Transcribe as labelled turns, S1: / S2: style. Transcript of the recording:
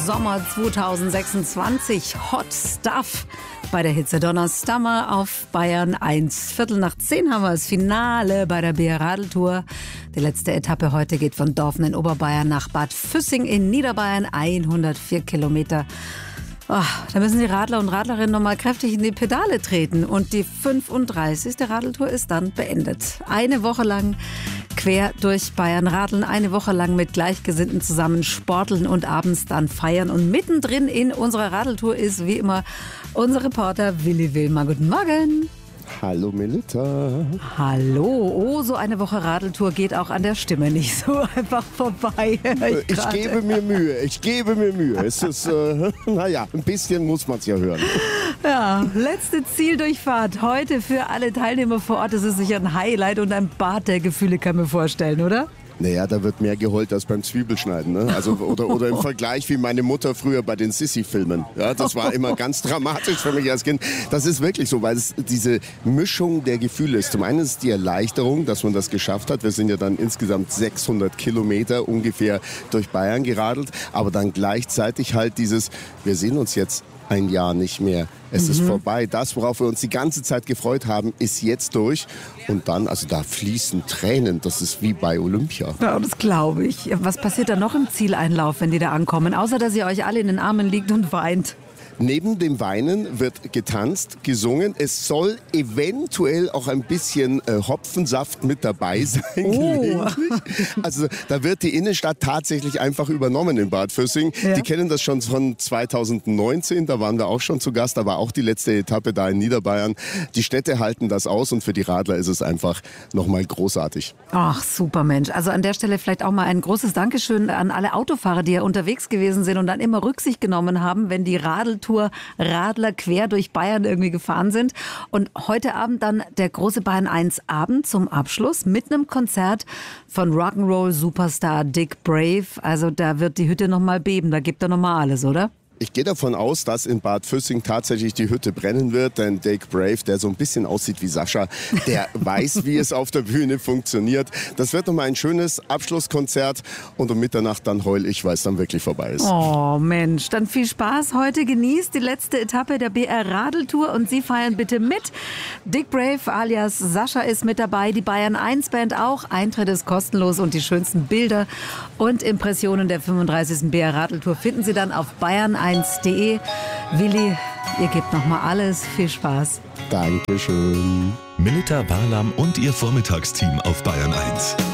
S1: Sommer 2026, Hot Stuff bei der Hitze Donnerstammer auf Bayern 1. 9:15 haben wir das Finale bei der BR-Radeltour. Die letzte Etappe heute geht von Dorfen in Oberbayern nach Bad Füssing in Niederbayern, 104 Kilometer. Oh, da müssen die Radler und Radlerinnen nochmal kräftig in die Pedale treten. Und die 35. Radeltour ist dann beendet. Eine Woche lang quer durch Bayern radeln, eine Woche lang mit Gleichgesinnten zusammen sporteln und abends dann feiern. Und mittendrin in unserer Radeltour ist wie immer unser Reporter Willi Wilmer. Guten Morgen.
S2: Hallo Melita.
S1: Hallo. Oh, so eine Woche Radeltour geht auch an der Stimme nicht so einfach vorbei.
S2: Ich gebe mir Mühe. Es ist, naja, ein bisschen muss man es ja hören.
S1: Ja, letzte Zieldurchfahrt heute für alle Teilnehmer vor Ort. Das ist sicher ein Highlight und ein Bad der Gefühle, kann man vorstellen, oder?
S2: Naja, da wird mehr geheult als beim Zwiebelschneiden. Ne? Also, oder im Vergleich wie meine Mutter früher bei den Sissi-Filmen. Ja, das war immer ganz dramatisch für mich als Kind. Das ist wirklich so, weil es diese Mischung der Gefühle ist. Zum einen ist es die Erleichterung, dass man das geschafft hat. Wir sind ja dann insgesamt 600 Kilometer ungefähr durch Bayern geradelt. Aber dann gleichzeitig halt dieses, wir sehen uns jetzt ein Jahr nicht mehr. Es ist vorbei. Das, worauf wir uns die ganze Zeit gefreut haben, ist jetzt durch. Und dann, also da fließen Tränen. Das ist wie bei Olympia.
S1: Ja, das glaube ich. Was passiert da noch im Zieleinlauf, wenn die da ankommen? Außer, dass ihr euch alle in den Armen liegt und weint.
S2: Neben dem Weinen wird getanzt, gesungen. Es soll eventuell auch ein bisschen Hopfensaft mit dabei sein. Gelegentlich. Also da wird die Innenstadt tatsächlich einfach übernommen in Bad Füssing. Ja. Die kennen das schon von 2019, da waren wir auch schon zu Gast. Da war auch die letzte Etappe da in Niederbayern. Die Städte halten das aus und für die Radler ist es einfach nochmal großartig.
S1: Ach, super Mensch. Also an der Stelle vielleicht auch mal ein großes Dankeschön an alle Autofahrer, die ja unterwegs gewesen sind und dann immer Rücksicht genommen haben, wenn die Radler quer durch Bayern irgendwie gefahren sind. Und heute Abend dann der große Bayern 1 Abend zum Abschluss mit einem Konzert von Rock'n'Roll Superstar Dick Brave. Also da wird die Hütte nochmal beben, da gibt er nochmal alles, oder?
S2: Ich gehe davon aus, dass in Bad Füssing tatsächlich die Hütte brennen wird, denn Dick Brave, der so ein bisschen aussieht wie Sascha, der weiß, wie es auf der Bühne funktioniert. Das wird nochmal ein schönes Abschlusskonzert und um Mitternacht dann heul ich, weil es dann wirklich vorbei ist.
S1: Oh Mensch, dann viel Spaß heute. Genießt die letzte Etappe der BR-Radeltour und Sie feiern bitte mit. Dick Brave alias Sascha ist mit dabei, die Bayern 1 Band auch. Eintritt ist kostenlos und die schönsten Bilder und Impressionen der 35. BR-Radeltour finden Sie dann auf bayern1.de. Willi, ihr gebt nochmal alles. Viel Spaß.
S2: Dankeschön.
S3: Melita Barlam und ihr Vormittagsteam auf Bayern 1.